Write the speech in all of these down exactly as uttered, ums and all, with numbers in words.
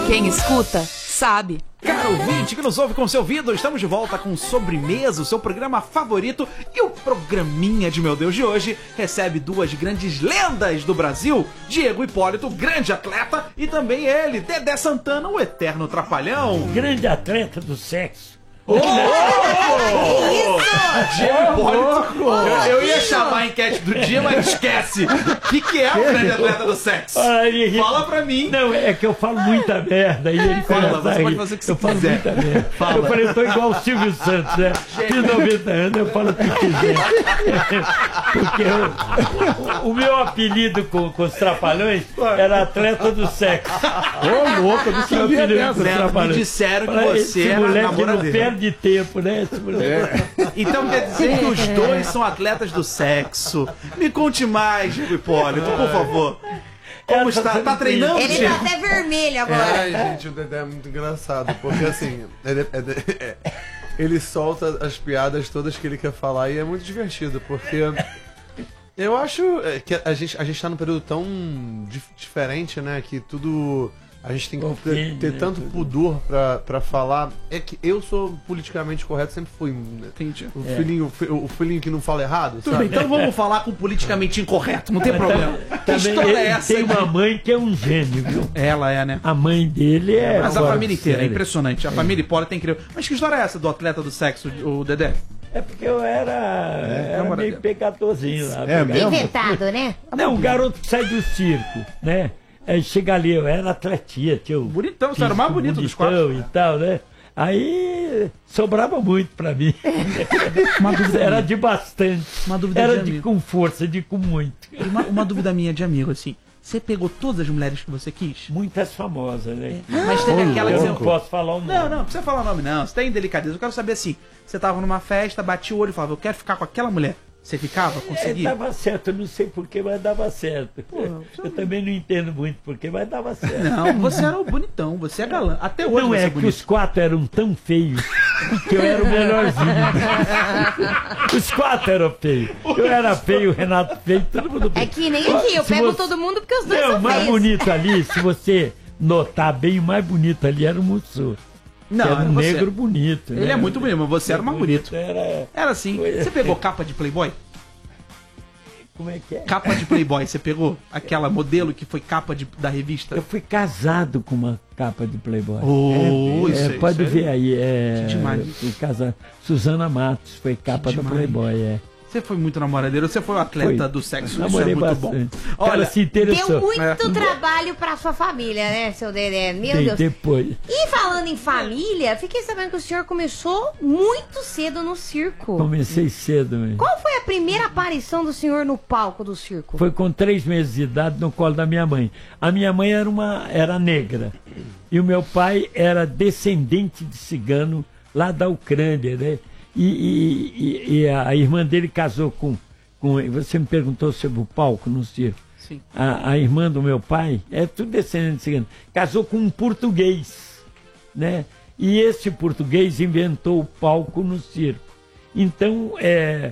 Quem escuta, sabe. Caro ouvinte que nos ouve com seu ouvido, estamos de volta com Sobremesa, o seu programa favorito. E o programinha de meu Deus de hoje recebe duas grandes lendas do Brasil: Diego Hipólito, grande atleta, e também ele, Dedé Santana, o eterno trapalhão. Grande atleta do sexo. Oh, oh, oh, oh. Diego Hipólito. Eu, eu ia chamar a enquete do dia, mas esquece. O que, que é o grande atleta do sexo? Ai, Fala pra mim. Não, é que eu falo muita merda. E ele Fala, você aí. pode fazer o que você eu falo quiser. Muita merda. Fala. Eu falei, eu tô igual o Silvio Santos, né? Fiz noventa anos, eu falo o que quiser. Porque eu, o, o meu apelido com, com os Trapalhões era atleta do sexo. Ô, louco, não sabia apelido dessa. com os Neto, me Trapalhões. disseram que Fala, você esse era moleque não namoradeiro. perde tempo, né? Esse moleque. Então quer dizer que os dois são atletas do sexo. Me conte mais, Diego Hipólito, por favor. Como está? Tá treinando, Ele tá Diego? até vermelho agora. Ai, gente, o Dedé é muito engraçado, porque assim, ele, é- é- ele solta as piadas todas que ele quer falar e é muito divertido, porque eu acho que a gente, a gente tá num período tão dif- diferente, né, que tudo... A gente tem que ter, Ofende, ter né, tanto tudo. pudor pra, pra falar. É que eu sou politicamente correto, sempre fui. Né? Entendi. O, filhinho, o fi- o filhinho que não fala errado, Tudo sabe? bem, então vamos falar com o politicamente incorreto, não tem problema. Que Também história ele é essa? tem uma de- mãe que é um gênio, viu? Ela é, né? A mãe dele é... Mas a fora família de inteira, é série. impressionante. A família Hipólito é incrível. Mas que história é essa do atleta do sexo, o Dedé? É porque eu era, era namoradeiro. meio pecadorzinho lá. É mesmo? Inventado, né? Não, um garoto que sai do circo, né? Aí chega ali, eu era atletia, tinha o Bonitão, você era o mais físico bonito dos bonitão quatro. e tal, né? Aí sobrava muito pra mim. Uma dúvida Era minha. de bastante. Uma dúvida Era de de amigo. com força, de com muito. Uma, uma dúvida minha de amigo, assim. Você pegou todas as mulheres que você quis? Muitas famosas, né? Mas teve aquela que Eu você... não posso falar o nome. Não, não, não precisa falar nome, não. Você tem delicadeza. Eu quero saber assim. Você tava numa festa, batia o olho e falava, eu quero ficar com aquela mulher. Você ficava? É, Conseguia? dava certo, eu não sei porquê, mas dava certo. eu também não entendo muito porquê, mas dava certo. Não, você era o bonitão, você é galã. Até hoje Não você é é que bonito. os quatro eram tão feios que eu era o melhorzinho. Os quatro eram feios. Eu era feio, o Renato feio, todo mundo É feio. que nem aqui, eu Se pego você- todo mundo porque os dois Não, o são mais feios. bonito ali, se você notar bem, o mais bonito ali era o Mussou. Não, que era um era você. negro bonito. Ele né? é muito bonito, mas você era o mais bonito. Era... Era assim. Você pegou capa de Playboy? Como é que é? Capa de Playboy, você pegou? Aquela modelo que foi capa de, da revista? Eu fui casado com uma capa de Playboy. Oh, É, isso é, aí, pode isso aí. ver aí. É, Que demais. eu fui casado. Suzana Matos foi capa da demais. Playboy. É. Você foi muito namoradeiro, você foi um atleta Foi. do sexo, isso Namorei é muito bastante. bom. O cara Olha, se interessou. Deu muito É. trabalho pra sua família, né, seu Dedé? Meu Tem- Deus. depois. E falando em família, fiquei sabendo que o senhor começou muito cedo no circo. Comecei cedo mesmo. Qual foi a primeira aparição do senhor no palco do circo? Foi com três meses de idade no colo da minha mãe. A minha mãe era uma era negra e o meu pai era descendente de cigano lá da Ucrânia, né? E, e- e- e a irmã dele casou com, com. Você me perguntou sobre o palco no circo. Sim. A, a irmã do meu pai é tudo descendente de cigano. Casou com um português, né? E esse português inventou o palco no circo. Então, é,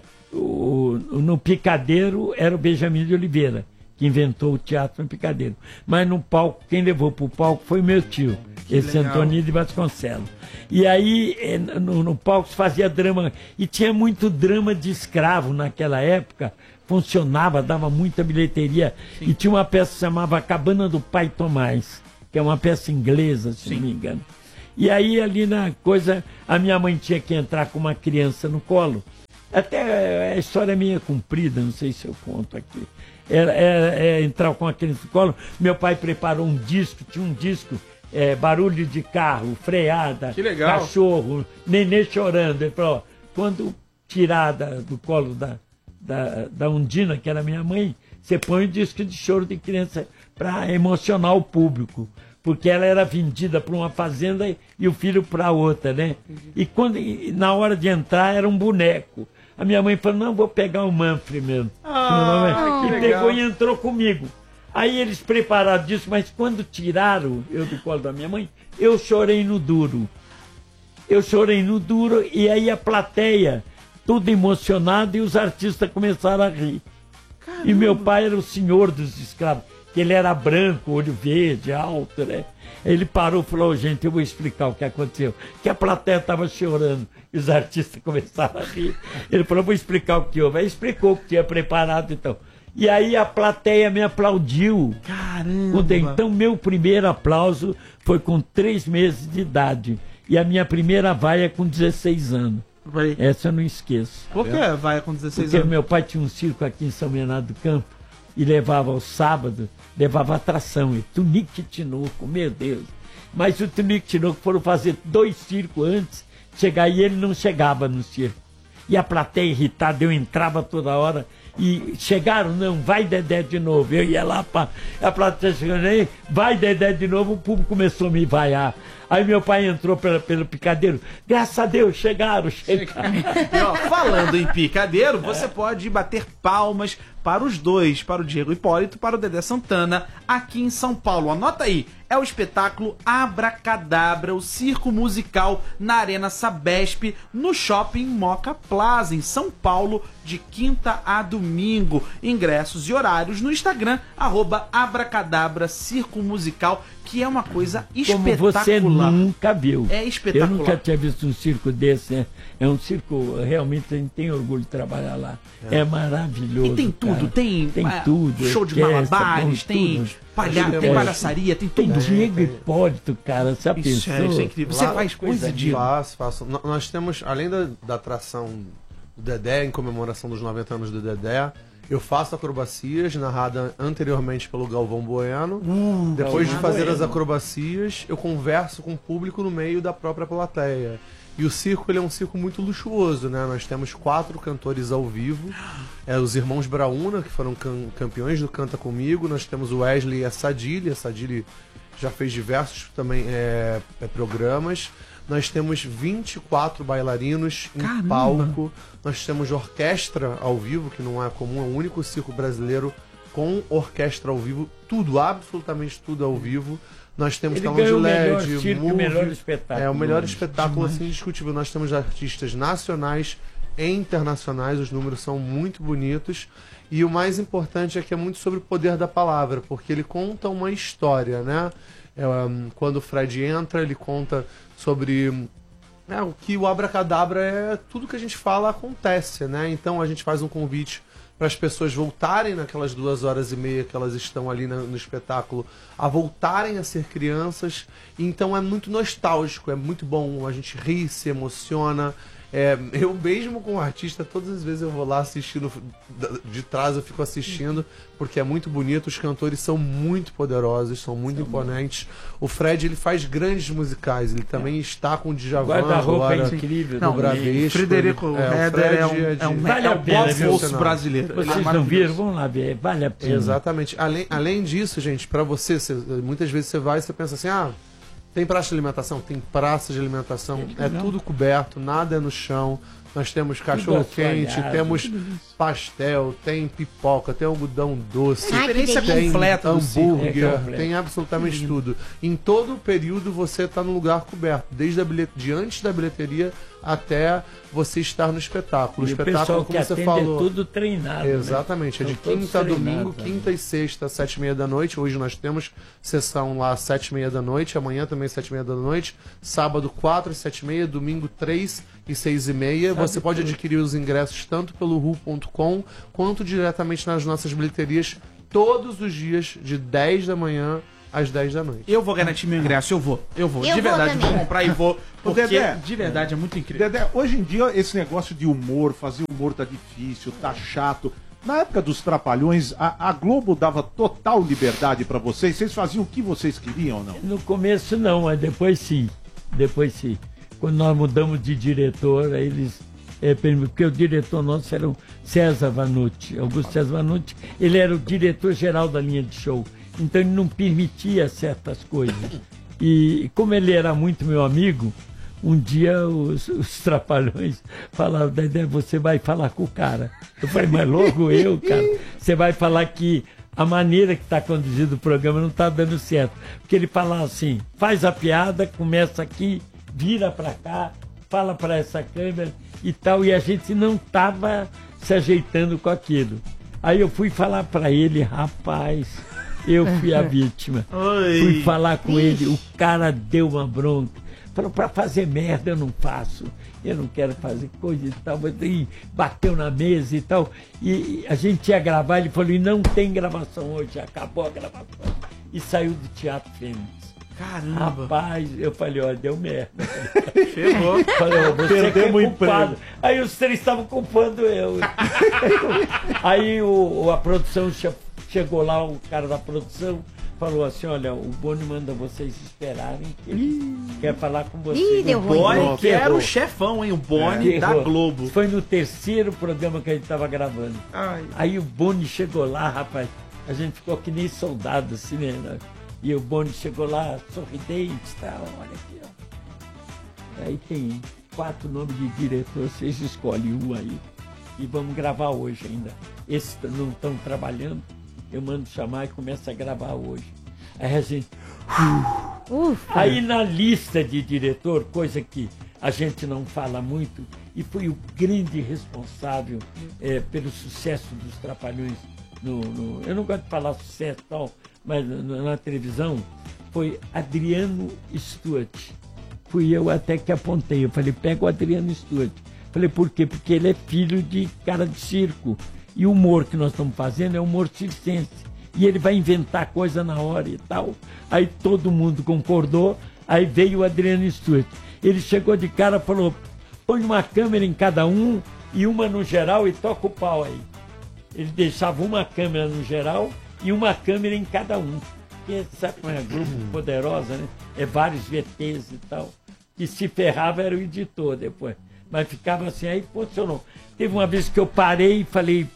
o- no Picadeiro era o Benjamin de Oliveira, que inventou o teatro no Picadeiro. Mas no palco, quem levou para o palco foi meu tio, esse legal. Antônio de Vasconcelos. E aí, eh, no, no palco se fazia drama, e tinha muito drama de escravo naquela época, funcionava, dava muita bilheteria. E tinha uma peça que se chamava Cabana do Pai Tomás, que é uma peça inglesa, se não me engano. E aí, ali na coisa, a minha mãe tinha que entrar com uma criança no colo. Até eh, a história é meio comprida, não sei se eu conto aqui. Era, era- é, entrar com a criança no colo. Meu pai preparou um disco, tinha um disco, é, barulho de carro, freada, Que legal. cachorro, nenê chorando. Ele falou, ó, quando tirar da- do colo da, da, da Undina, que era minha mãe, você põe o disco de choro de criança para emocionar o público. Porque ela era vendida para uma fazenda e, e o filho para outra, né? E quando, e na hora de entrar era um boneco. A minha mãe falou, não, vou pegar o Manfred mesmo. Ah, e que pegou legal. e entrou comigo. Aí eles prepararam disso, mas quando tiraram eu do colo da minha mãe, eu chorei no duro. Eu chorei no duro e aí a plateia, tudo emocionado, e os artistas começaram a rir. E meu pai era o senhor dos escravos. que ele era branco, olho verde, alto, né? Ele parou e falou, gente, eu vou explicar o que aconteceu. Que a plateia estava chorando e os artistas começaram a rir. Ele falou, vou explicar o que houve. Aí explicou o que tinha preparado, então. E aí a plateia me aplaudiu. Caramba! Então, meu primeiro aplauso foi com três meses de idade. E a minha primeira vaia com dezesseis anos. Vai. Essa eu não esqueço. Por que vai com dezesseis Porque anos? meu pai tinha um circo aqui em São Bernardo do Campo e levava aos sábados, levava atração, e Tunique Tinoco, meu Deus. Mas o Tunique Tinoco foram fazer dois circos antes, chegar e ele não chegava no circo. E a plateia irritada, eu entrava toda hora e chegaram, não, vai Dedé de novo. Eu ia lá, pá, a plateia chegando aí, vai Dedé de novo, o público começou a me vaiar. Aí meu pai entrou pela, pelo picadeiro, graças a Deus, chegaram, chegaram. E, ó, falando em picadeiro, você pode bater palmas para os dois, para o Diego Hipólito, para o Dedé Santana, aqui em São Paulo. Anota aí, é o espetáculo Abracadabra, o circo musical na Arena Sabesp, no Shopping Moca Plaza, em São Paulo, de quinta a domingo. Ingressos e horários no Instagram, arroba Abracadabra Circo Musical, que é uma coisa Como espetacular. você nunca viu. É espetacular. Eu nunca tinha visto um circo desse, né? É um circo, realmente a gente tem orgulho de trabalhar lá. É, é maravilhoso. E tem tudo, cara. tem, tem ah, tudo, show de orquestra, malabares, bom, tem, tudo. palha Tem tem é. palhaçaria, tem Tem tudo. Diego Hipólito, cara, você já Isso é, pensou? isso é incrível. Você Lá- faz coisa de... Faço, faço. N- Nós temos, além da, da atração do Dedé, em comemoração dos noventa anos do Dedé, eu faço acrobacias, narrada anteriormente pelo Galvão Bueno. Depois de Galvão fazer as Bueno. acrobacias, eu converso com o público no meio da própria plateia. E o circo, ele é um circo muito luxuoso, né? Nós temos quatro cantores ao vivo. É, os irmãos Brauna, que foram cam- campeões do Canta Comigo. Nós temos o Wesley e a Sadili. A Sadili já fez diversos também é, é, programas. Nós temos vinte e quatro bailarinos em Caramba! palco. Nós temos orquestra ao vivo, que não é comum, é o único circo brasileiro com orquestra ao vivo. Tudo, absolutamente tudo ao vivo. Nós temos Ele telão de ganhou o melhor L E D, circo, o movie. melhor espetáculo. É o melhor Demais. espetáculo, assim, indiscutível. Nós temos artistas nacionais e internacionais, os números são muito bonitos. E o mais importante é que é muito sobre o poder da palavra, porque ele conta uma história, né? É, um, quando o Fred entra, ele conta sobre é, o que o abracadabra é, tudo que a gente fala acontece, né? Então a gente faz um convite para as pessoas voltarem naquelas duas horas e meia que elas estão ali na- no espetáculo, a voltarem a ser crianças. Então é muito nostálgico, é muito bom, a gente ri, se emociona. É, eu mesmo como artista, todas as vezes eu vou lá assistindo, de trás eu fico assistindo, porque é muito bonito, os cantores são muito poderosos, são muito imponentes. O Fred, ele faz grandes musicais, ele também está com o Djavan Guarda-roupa é agora, incrível. Não, no também. Bradesco. Frederico ele- é, o Heder Fred é um, é de- é um, Vale é a o pena, Bob viu? Fosse brasileiro. Ele é Vocês não maravilhoso. viram? Vão lá ver, vale a pena. Exatamente. Além, além disso, gente, pra você, você- muitas vezes você vai e você pensa assim, ah, tem praça de alimentação? Tem praça de alimentação, é tudo coberto, nada é no chão. Nós temos cachorro-quente, assoalhado, temos tudo isso. pastel, tem pipoca, tem algodão doce, Ai, que Experiência delícia. tem completa do circo. hambúrguer, É completo. tem absolutamente tudo. Em todo o período você está no lugar coberto, desde a bilhet... de antes da bilheteria até você estar no espetáculo. O E o espetáculo, pessoal como que você atende falou, é tudo treinado. né? exatamente, é de São todos quinta a treinados, domingo, né? quinta e sexta, sete e meia da noite. Hoje nós temos sessão lá às sete e meia da noite, amanhã também sete e meia da noite, sábado quatro e sete e meia, domingo três e seis e meia. Sabe Você pode tudo. adquirir os ingressos tanto pelo ru ponto com quanto diretamente nas nossas bilheterias todos os dias de dez da manhã às dez da noite. Eu vou garantir meu ingresso, eu vou, eu vou. Eu de vou verdade, também. vou comprar e vou. Porque Dedé. de verdade é muito incrível. Dedé, hoje em dia esse negócio de humor, fazer humor tá difícil, tá chato. Na época dos Trapalhões, a, a Globo dava total liberdade pra vocês. Vocês faziam o que vocês queriam ou não? No começo não, mas depois sim. Depois sim. Quando nós mudamos de diretor, aí eles. É, porque o diretor nosso era o César Vanucci. Augusto César Vanucci, ele era o diretor-geral da linha de show. Então ele não permitia certas coisas. E como ele era muito meu amigo, um dia os, os Trapalhões falaram, Dedé, você vai falar com o cara. Eu falei, mas logo eu, cara, você vai falar que a maneira que está conduzido o programa não está dando certo. Porque ele fala assim, faz a piada, começa aqui, vira para cá, fala para essa câmera e tal, e a gente não estava se ajeitando com aquilo. Aí eu fui falar para ele, rapaz, Eu fui a vítima. Oi. Fui falar com ele, o cara deu uma bronca. Falou, pra fazer merda eu não faço. Eu não quero fazer coisa e tal. Mas aí bateu na mesa e tal. E, e a gente ia gravar, ele falou, e não tem gravação hoje, acabou a gravação. E saiu do Teatro Fênix. Caramba. Rapaz, eu falei, ó, deu merda. Ferrou. Falei, ó, você Perdemos que é o culpado. emprego. Aí os três estavam culpando eu. Aí o, o- a produção che- chegou lá, o cara da produção falou assim, olha, o Boni manda vocês esperarem, que ele quer falar com vocês. Ih, deu O ruim. Boni Boni, que era errou. o chefão, hein? O Boni da Errou. Globo. Foi no terceiro programa que a gente tava gravando. Ai. Aí o Boni chegou lá, rapaz, a gente ficou que nem soldado, assim, né? E o Boni chegou lá, sorridente e tal, olha aqui, ó. Aí tem quatro nomes de diretor, vocês escolhem um aí. E vamos gravar hoje ainda. Esses não estão trabalhando, eu mando chamar e começo a gravar hoje. Aí a gente... Ufa. Aí na lista de diretor, coisa que a gente não fala muito, e foi o grande responsável eh, pelo sucesso dos Trapalhões, no, no- eu não gosto de falar sucesso e tal, mas na, na televisão, foi Adriano Stuart. Fui eu até que apontei, eu falei, pega o Adriano Stuart. Falei, por quê? Porque ele é filho de cara de circo. E o humor que nós estamos fazendo é humor circense. E ele vai inventar coisa na hora e tal. Aí todo mundo concordou, aí veio o Adriano Stuart. Ele chegou de cara e falou, põe uma câmera em cada um e uma no geral e toca o pau aí. Ele deixava uma câmera no geral e uma câmera em cada um. Porque sabe como é a Globo poderosa, né? É vários V Ts e tal. E se ferrava era o editor depois. Mas ficava assim, aí funcionou. Teve uma vez que eu parei e falei,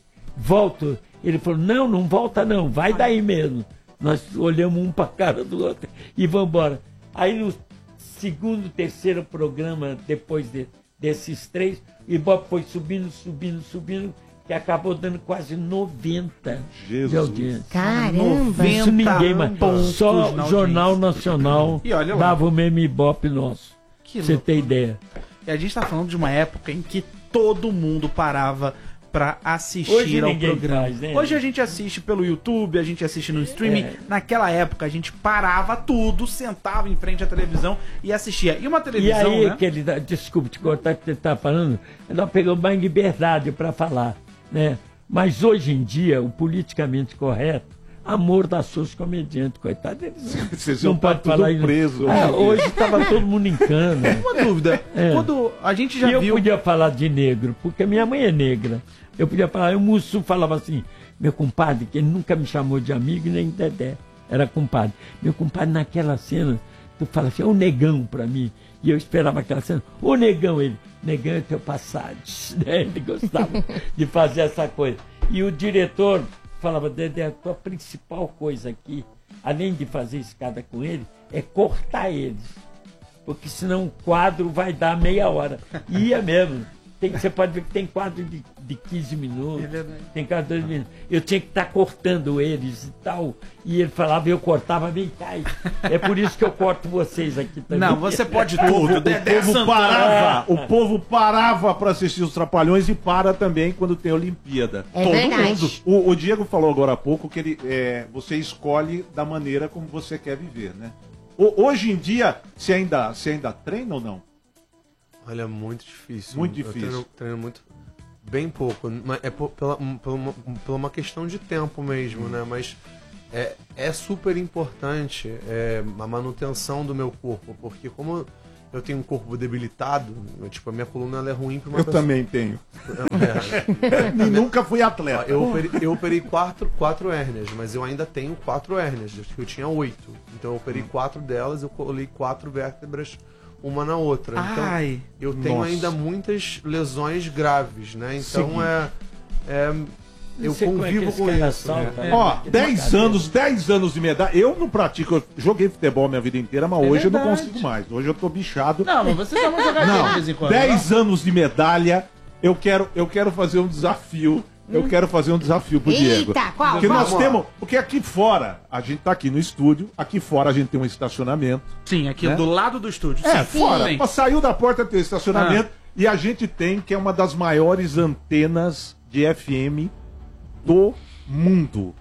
volto. Ele falou, não, não volta não, vai daí mesmo. Nós olhamos um pra cara do outro e vamos embora. Aí no segundo, terceiro programa, depois de- desses três, o Ibope foi subindo, subindo, subindo, que acabou dando quase noventa Jesus. de audiência. Caramba. Isso ninguém mais. pontos Só na o Jornal audiência. Nacional E olha lá. dava o mesmo Ibope nosso. Que Pra você ter loucura. ideia. E a gente tá falando de uma época em que todo mundo parava pra assistir Hoje ao ninguém programa. faz, né? Hoje a gente assiste pelo YouTube, a gente assiste no streaming. É. Naquela época a gente parava tudo, sentava em frente à televisão e assistia. E uma E televisão, aí, né? que ele, dá- desculpe te cortar que você está falando, nós pegamos mais liberdade para falar, né? Mas hoje em dia, o politicamente correto, amor das suas comediantes, coitado deles. Vocês Não iam pode estar falar tudo isso. preso. Ah, hoje estava todo mundo em cana. Uma dúvida. É. Quando a gente já E eu viu... podia falar de negro, porque minha mãe é negra. Eu podia falar, o Mussu falava assim, meu compadre, que ele nunca me chamou de amigo e nem de Dedé, era compadre. Meu compadre, naquela cena, tu fala assim, ô negão pra mim. E eu esperava aquela cena, ô negão, ele, negão é teu passado. Né? Ele gostava de fazer essa coisa. E o diretor falava, Dedé, a tua principal coisa aqui, além de fazer escada com ele, é cortar eles. Porque senão o quadro vai dar meia hora. E ia mesmo. Tem, você pode ver que tem quadro de, de quinze minutos, É verdade. tem quadro de dois minutos. Eu tinha que estar cortando eles e tal. E ele falava, eu cortava, vem cá. É por isso que eu corto vocês aqui também. Não, você pode O, tudo. o Dedé povo Santana. parava, o povo parava para assistir os Trapalhões e para também quando tem Olimpíada. É verdade. mundo. O, o Diego falou agora há pouco que ele, é, você escolhe da maneira como você quer viver, né? O- hoje em dia, você ainda, você ainda treina ou não? Olha, muito difícil. Muito Eu difícil. treino, treino muito. Bem pouco. Mas é por- pela, um- pela, uma, pela uma questão de tempo mesmo, né? Mas é, é super importante é, a manutenção do meu corpo. Porque como eu tenho um corpo debilitado, eu, tipo, a minha coluna ela é ruim pra uma Eu pessoa. também tenho. É, E nunca fui Ó, atleta. eu operei, eu operei quatro, quatro hérnias, mas eu ainda tenho quatro hérnias, eu tinha oito. Então eu operei quatro delas, eu colei quatro vértebras uma na outra. Então Ai. eu tenho Nossa. ainda muitas lesões graves, né? Então Seguinte. é, é. Eu Sei como é que convivo esse com cara isso. salta, né? né? Ó, Que dez brincadeira. anos, dez anos de medalha. Eu não pratico, eu joguei futebol minha vida inteira, mas hoje eu não verdade. consigo mais. Hoje eu tô bichado. Não, mas você dá uma jogadinha de vez em Não, quando. dez anos de medalha, eu quero, eu quero fazer um desafio. Eu quero fazer um desafio pro Eita, Diego. qual? Porque Qual? nós temos. Porque aqui fora, a gente tá aqui no estúdio, aqui fora a gente tem um estacionamento. Sim, aqui Né? do lado do estúdio. É, Sim. fora. Sim. Mas saiu da porta tem um estacionamento. E a gente tem, que é uma das maiores antenas de F M do mundo.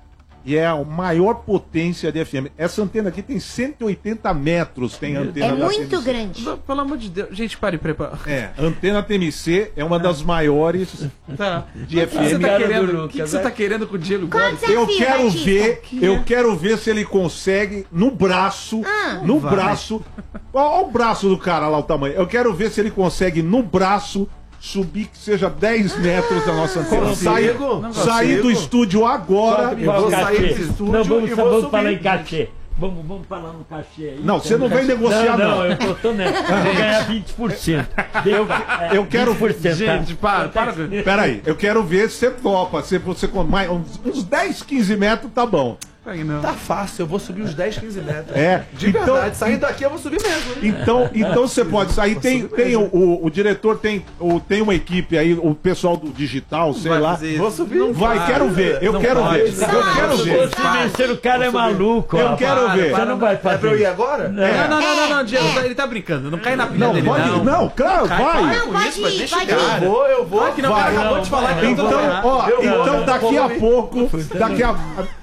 e é a maior potência de F M. Essa antena aqui tem cento e oitenta metros, tem a antena É da muito T M C. grande. Não, pelo amor de Deus. Gente, pare, pare, pare. É, a antena T M C é uma das maiores Tá. de O F que você M. tá Cara do querendo? O Lucas, que que você vai. tá querendo com o Diego Qual Boris? desafio, Eu quero Batista? ver, eu quero ver se ele consegue no braço, Ah. no Vai. braço. Olha o braço do cara lá, o tamanho. Eu quero ver se ele consegue no braço subir que seja dez metros da nossa antena. Sair, Não sair do consigo. estúdio agora. Sobe eu qual vou o sair cachê? desse estúdio Não, vamos, e vou vamos subir. falar em cachê. Vamos, vamos falar no cachê aí. Não, você não vem cachê. negociar, não. não. Não, eu tô, tô nessa. Vou ganhar vinte por cento. Eu, eu quero- vinte por cento, tá? Gente, para, para. Peraí, eu quero ver se você topa. Se você com mais uns, uns dez, quinze metros, tá bom. Aí não. Tá fácil, eu vou subir uns dez, quinze metros. É, De então- verdade, saindo daqui eu vou subir mesmo. Então, então você pode sair. Tem, tem o, o, o diretor tem, o, tem uma equipe aí, o pessoal do digital, sei Vai lá. fazer isso. Vou subir. Não Vai, vai. quero ver. Eu Não quero pode. ver. Sai, Eu quero sai. ver. Se vencer o cara é maluco. Eu ó. quero Para, ver. Você não vai É pra eu ir fazer. agora? Não. Não, não, não, não, não, É, Diego, é. ele tá brincando. Não cai na pilha Não, dele, pode, não. não, claro, Cai, vai. para Não, com pode isso, mas ir, deixa pode o ir. cara. Eu vou, eu vou. Vai que não, o cara Vai, acabou não, de falar vai. que eu tô Então, errado. ó, Eu vou, então eu daqui vou a ir. pouco, daqui a...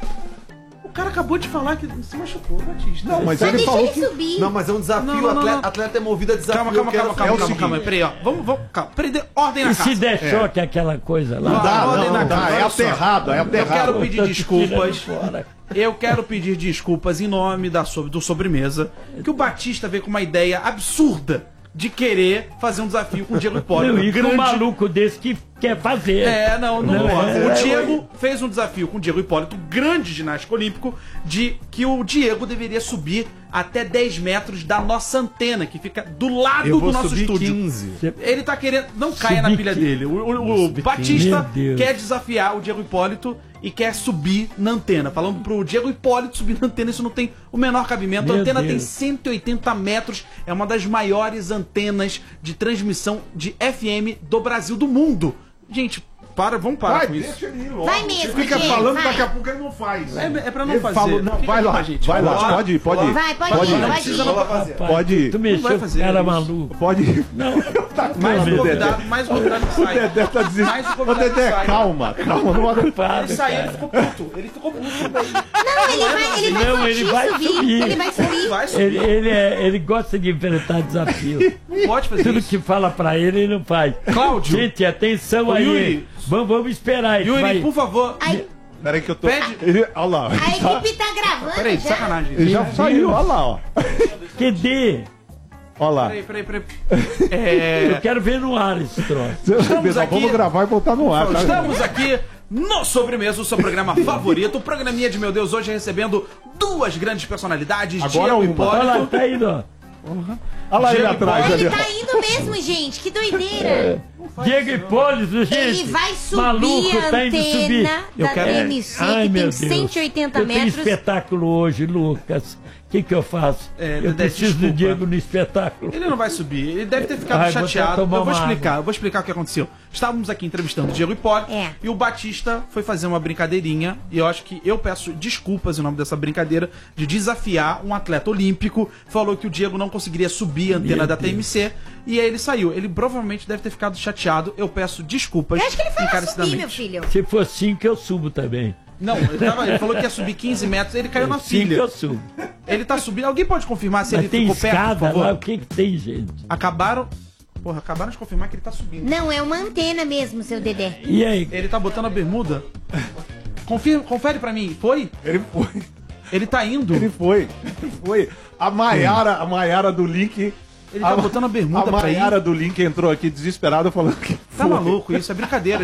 O cara acabou de falar que se machucou, Batista. Não, mas Só ele deixa falou ele que... subir. Não, mas é um desafio, Não, não, não, atleta, não. atleta é movido a desafio. Calma, calma, eu quero calma, fazer- calma, É o calma, calma. seguinte. Peraí, ó. Vamos, vamos, calma. Peraí, dê ordem na E casa. se der choque aquela coisa lá? Não dá, ordem não, na não dá. casa, É olha só. aterrado, é Eu aterrado. quero pedir Tô te desculpas. tirando fora. Eu quero pedir desculpas em nome da sobre, do sobremesa, que o Batista veio com uma ideia absurda de querer fazer um desafio com o Diego Hipólito. Não, e com um maluco desse que quer fazer. É, não, não, Não, rola. é, O é, Diego fez um desafio com o Diego Hipólito, grande ginasta olímpico, de que o Diego deveria subir até dez metros da nossa antena, que fica do lado Eu do vou nosso subir estúdio. quinze. Ele tá querendo. Não caia na Subir pilha que- dele. O, o- o Batista Meu Deus. quer desafiar o Diego Hipólito e quer subir na antena. Falando pro Diego Hipólito subir na antena, isso não tem o menor cabimento. Meu a antena tem Deus. cento e oitenta metros, é uma das maiores antenas de transmissão de F M do Brasil, do mundo. Gente, para, vamos parar Vai, com isso. deixa ele ir logo. Vai mesmo, Você fica Diego, falando, vai. daqui a pouco ele não faz. É, é pra não Ele fazer. falou, não, Fica vai aqui lá, com a gente. vai lá, Vamos pode ir, pode ir. Vai, pode, Pode ir, ir. Não pode precisa ir. não vai fazer. Rapaz, Pode ir. Tu Não vai mexeu com o fazer cara isso. maluco. Pode ir. Não. Tá Mais um calmo, convidado, mais um convidado que O sai. Dedé tá dizendo. Mais um Ô, convidado que Dedé, sai. calma, calma. Não vai... Para, Ele saiu, ele cara. ficou puto. Ele ficou puto. Não, ele vai, ele vai, Não, curtir, ele vai subir. subir. Ele vai subir. Vai subir. Ele, ele, é, ele gosta de enfrentar desafio. Pode fazer Tudo isso. que fala pra ele, ele não faz. Cláudio. Gente, atenção Ô, aí. Yuri. Vamos, vamos esperar aí. que Yuri, vai- por favor. Aí, Peraí que eu tô... Pede- Ele... Olha lá. a Ele, tá... equipe tá gravando Peraí, de já. sacanagem. ele já saiu, olha lá, ó. Que dê. Olha lá. Peraí, peraí, peraí. É... Eu quero ver no ar esse troço. Estamos aqui- Vamos gravar e botar no ar, tá? Estamos aqui no Sobremesa, o seu programa favorito. O programinha de meu Deus, hoje recebendo duas grandes personalidades. Agora Diego uma. Olha lá, Hipólito. tá indo, ó. Olha lá ele Diego atrás ali, Ele ó. tá indo mesmo, gente. Que doideira. Diego Hipólito, gente. Ele vai subir Maluco, a tá indo subir. antena Eu da quero- T M C, Ai, que meu tem Deus. cento e oitenta eu tenho metros. espetáculo hoje, Lucas. O que, que eu faço? É, eu Dedé, preciso desculpa. do Diego no espetáculo. Ele não vai subir, ele deve ter ficado Ai, vou até chateado. tomar Eu vou uma explicar, água. eu vou explicar o que aconteceu. Estávamos aqui entrevistando o Diego Hipólito É. e o Batista foi fazer uma brincadeirinha. E eu acho que eu peço desculpas em nome dessa brincadeira de desafiar um atleta olímpico. Falou que o Diego não conseguiria subir a antena Meu da Deus. T M C. E aí ele saiu. Ele provavelmente deve ter ficado chateado. Eu peço desculpas Eu acho que ele foi lá subir, encarecidamente. meu filho. Se for cinco, eu subo também. Não, ele, tava- ele falou que ia subir quinze metros, ele caiu na Cinco filha. eu subo. Ele tá subindo. Alguém pode confirmar se Mas ele tem ficou perto, por escada favor? lá, o que que tem, gente? Acabaram. Porra, acabaram de confirmar que ele tá subindo. Não, é uma antena mesmo, seu Dedé. E aí? Ele tá botando a bermuda. Confirma, confere pra mim, foi? Ele foi. Ele tá indo. Ele foi. Ele foi. A Maiara, a Maiara do Link... Ele tá botando a bermuda A pra ir. Maiara do Link entrou aqui desesperada falando que Tá foi. maluco isso, é brincadeira.